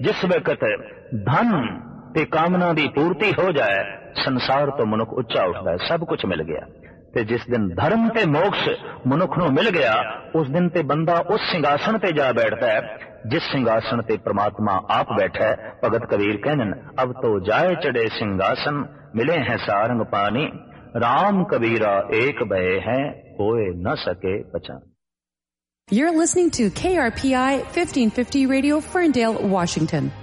जिस वक्त धन ते कामना दी पूर्ति हो जाए संसार तो मनुख उच्चा उठदा है, सब कुछ मिल गया। ते जिस दिन धर्म ते मोक्ष मनुख नूं मिल गया उस दिन ते बंदा उस सिंघासन ते जा बैठदा है जिस सिंघासन ते परमात्मा आप बैठा है। भगत कबीर कहन अब तो जाए चढ़े सिंहासन मिले हैं सारंग पानी राम कबीरा एक भय है कोई न सके पहचान। You're listening to KRPI 1550 Radio, Ferndale, Washington.